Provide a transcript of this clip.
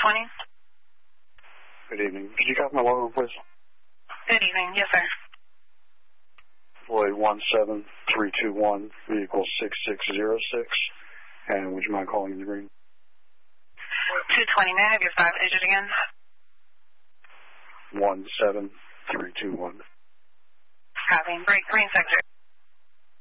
220. Good evening. Could you copy my logo, please? Good evening. Yes, sir. Floyd 17321, vehicle 6606. And would you mind calling in the green? 220, may I have your 5-digit again? 17321. Copy. Break green sector.